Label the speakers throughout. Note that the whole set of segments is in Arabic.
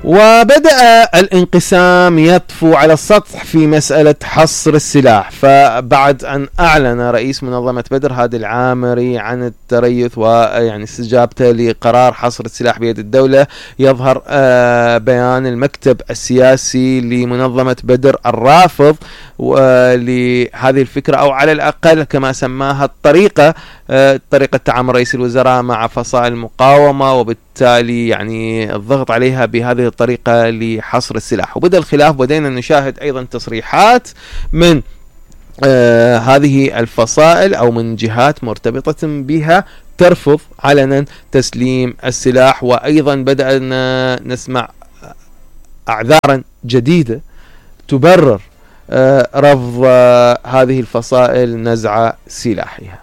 Speaker 1: وبدأ الانقسام يطفو على السطح في مسألة حصر السلاح. فبعد أن أعلن رئيس منظمة بدر هادي العامري عن التريث ويعني استجابته لقرار حصر السلاح بيد الدولة، يظهر بيان المكتب السياسي لمنظمة بدر الرافض لهذه الفكرة، أو على الأقل كما سماها طريقة تعامل رئيس الوزراء مع فصائل المقاومة، وبالتالي يعني الضغط عليها بهذه الطريقة لحصر السلاح. وبدأ الخلاف، بدينا نشاهد أيضا تصريحات من هذه الفصائل أو من جهات مرتبطة بها ترفض علنا تسليم السلاح، وأيضا بدأنا نسمع أعذارا جديدة تبرر رفض هذه الفصائل نزع سلاحها.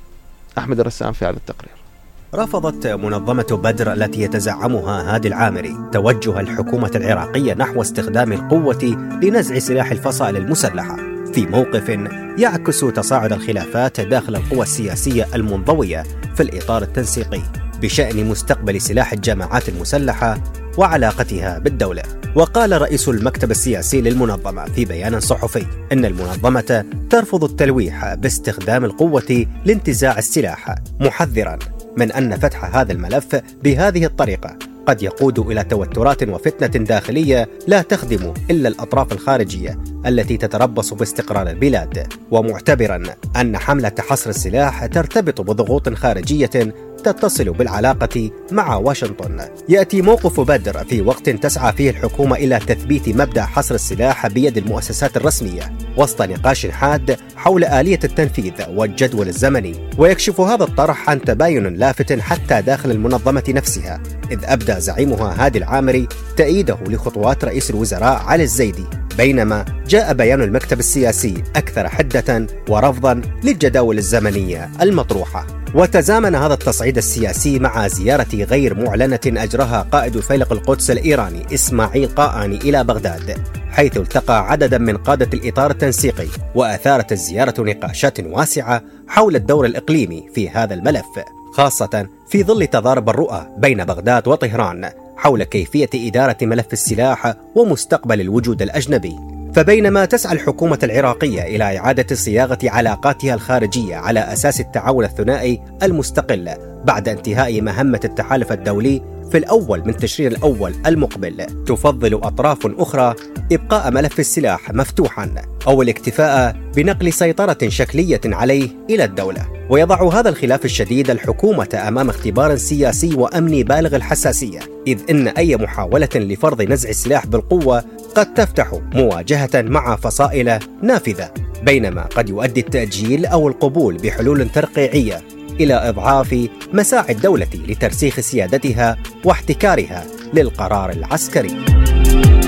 Speaker 1: أحمد الرسام في هذا التقرير.
Speaker 2: رفضت منظمة بدر التي يتزعمها هادي العامري توجه الحكومة العراقية نحو استخدام القوة لنزع سلاح الفصائل المسلحة، في موقف يعكس تصاعد الخلافات داخل القوى السياسية المنضوية في الإطار التنسيقي بشأن مستقبل سلاح الجماعات المسلحة وعلاقتها بالدولة. وقال رئيس المكتب السياسي للمنظمة في بيان صحفي إن المنظمة ترفض التلويح باستخدام القوة لانتزاع السلاح، محذرا من أن فتح هذا الملف بهذه الطريقة قد يقود إلى توترات وفتنة داخلية لا تخدم إلا الأطراف الخارجية التي تتربص باستقرار البلاد، ومعتبرا أن حملة حصر السلاح ترتبط بضغوط خارجية تتصل بالعلاقة مع واشنطن. يأتي موقف بدر في وقت تسعى فيه الحكومة إلى تثبيت مبدأ حصر السلاح بيد المؤسسات الرسمية وسط نقاش حاد حول آلية التنفيذ والجدول الزمني. ويكشف هذا الطرح عن تباين لافت حتى داخل المنظمة نفسها، إذ أبدى زعيمها هادي العامري تأييده لخطوات رئيس الوزراء علي الزيدي، بينما جاء بيان المكتب السياسي أكثر حدة ورفضا للجداول الزمنية المطروحة. وتزامن هذا التصعيد السياسي مع زيارة غير معلنة أجرها قائد فيلق القدس الإيراني إسماعيل قائاني إلى بغداد، حيث التقى عددا من قادة الإطار التنسيقي، وأثارت الزيارة نقاشات واسعة حول الدور الإقليمي في هذا الملف، خاصة في ظل تضارب الرؤى بين بغداد وطهران حول كيفية إدارة ملف السلاح ومستقبل الوجود الأجنبي. فبينما تسعى الحكومة العراقية إلى إعادة صياغة علاقاتها الخارجية على أساس التعاون الثنائي المستقل بعد انتهاء مهمة التحالف الدولي في الأول من تشرين الأول المقبل، تفضل أطراف أخرى إبقاء ملف السلاح مفتوحا أو الاكتفاء بنقل سيطرة شكلية عليه إلى الدولة. ويضع هذا الخلاف الشديد الحكومة أمام اختبار سياسي وأمني بالغ الحساسية، إذ إن أي محاولة لفرض نزع السلاح بالقوة قد تفتح مواجهة مع فصائل نافذة، بينما قد يؤدي التأجيل أو القبول بحلول ترقيعية إلى إضعاف مساعي الدولة لترسيخ سيادتها واحتكارها للقرار العسكري.